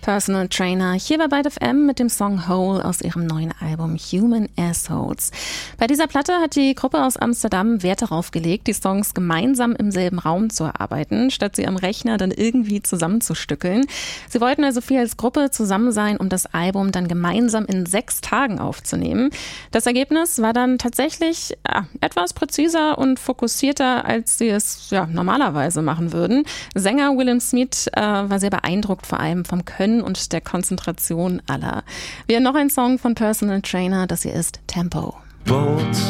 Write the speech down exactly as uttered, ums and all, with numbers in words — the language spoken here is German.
Personal Trainer hier bei Byte F M mit dem Song Hole aus ihrem neuen Album Human Assholes. Bei dieser Platte hat die Gruppe aus Amsterdam Wert darauf gelegt, die Songs gemeinsam im selben Raum zu erarbeiten, statt sie am Rechner dann irgendwie zusammenzustückeln. Sie wollten also viel als Gruppe zusammen sein, um das Album dann gemeinsam in sechs Tagen aufzunehmen. Das Ergebnis war dann tatsächlich ja, etwas präziser und fokussierter, als sie es ja, normalerweise machen würden. Sänger Willem Smith äh, war sehr beeindruckt, vor allem vom Können und der Konzentration aller. Wir haben noch einen Song von Personal Trainer, das hier ist Tempo. Boats